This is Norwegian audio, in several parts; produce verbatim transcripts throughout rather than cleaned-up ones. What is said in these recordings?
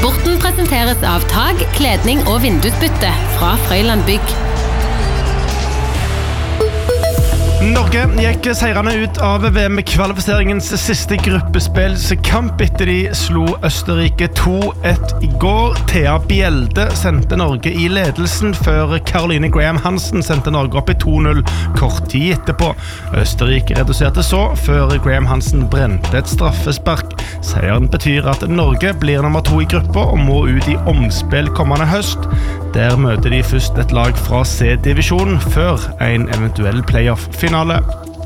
Sporten presenteres av tag, kledning og vindusbytte fra Frøyland Bygg. Norge gikk seirende ut av V M-kvalifiseringens siste gruppespillskamp etter de slo Østerrike to ett i går. Thea Bjelde sendte Norge i ledelsen før Caroline Graham Hansen sendte Norge opp i to null kort tid etterpå. Østerrike reduserte så før Graham Hansen brente et straffespark. Seieren betyr at Norge blir nummer to i gruppa og må ut i omspill kommende høst. Der møter de først et lag fra C-divisjonen før en eventuell playoff-finale.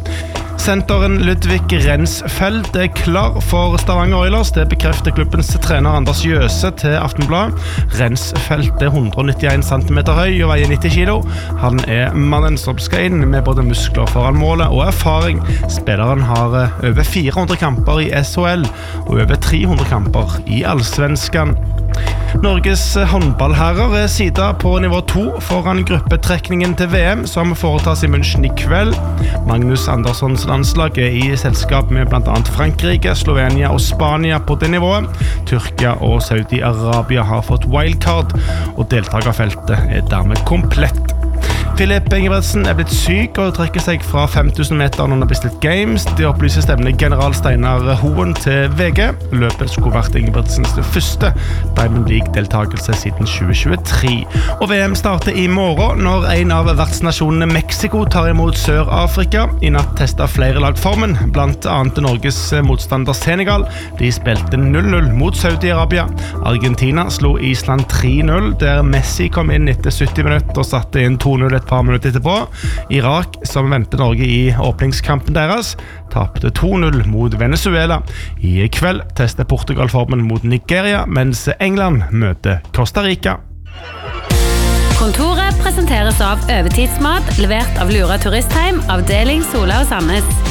Senteren Ludvig Rensfeldt er klar for Stavanger Oilers. Det bekrefter klubbens trener Anders Jøse til Aftenbladet. Rensfeldt er hundre og nittien centimeter høy og veier nitti kilo. Han er mannen som skal inn med både muskler foran målet og erfaring. Spilleren har over fire hundre kamper i S H L og over tre hundre kamper i Allsvenskan. Norges håndballherrer er sida på nivå to foran gruppetrekningen til V M som foretas i München i kveld. Magnus Anderssons landslag er i selskap med blant annet Frankrike, Slovenia og Spania på det nivået. Tyrkia og Saudi-Arabia har fått wildcard, og deltakerfeltet er dermed komplett. Filip Ingebretsen er blitt syk og trekker seg fra fem tusen meter under Bislett Games. Det opplyser stemmende general Steinar Hoen til V G. Løpet skulle vært Ingebretsens første Diamond League-deltakelse siden tjue tjuetre. Og V M starter i morgen når en av vertsnasjonene Mexico tar imot Sør-Afrika. I natt testet flere lag formen, blant annet Norges motstander Senegal. De spilte null null mot Saudi-Arabia. Argentina slo Island tre null, der Messi kom inn etter sytti minutter og satte inn to null et par minutter etterpå. Irak, som ventet Norge i åpningskampen deres, tapte to null mot Venezuela. I kveld tester Portugal formen mot Nigeria, mens England møter Costa Rica. Kontoret presenteres av Øvertidsmat, levert av Lura Turistheim, avdeling Sola og Sandnes.